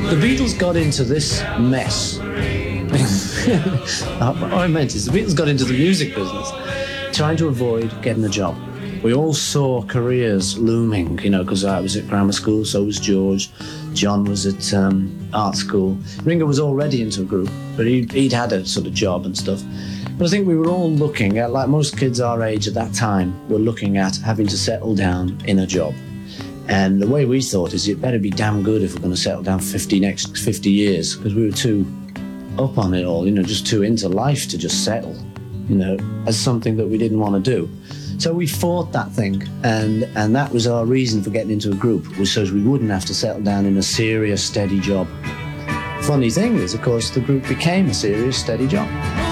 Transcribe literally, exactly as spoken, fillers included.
The Beatles got into this mess. What I meant is the Beatles got into the music business trying to avoid getting a job. We all saw careers looming, you know, because I was at grammar school, so was George. John was at um, art school. Ringo was already into a group, but he'd, he'd had a sort of job and stuff. But I think we were all looking at, like most kids our age at that time, were looking at having to settle down in a job. And the way we thought is it better be damn good if we're going to settle down fifty next fifty years, because we were too up on it all, you know, just too into life to just settle, you know, as something that we didn't want to do. So we fought that thing, and, and that was our reason for getting into a group, was so we wouldn't have to settle down in a serious, steady job. Funny thing is, of course, the group became a serious, steady job.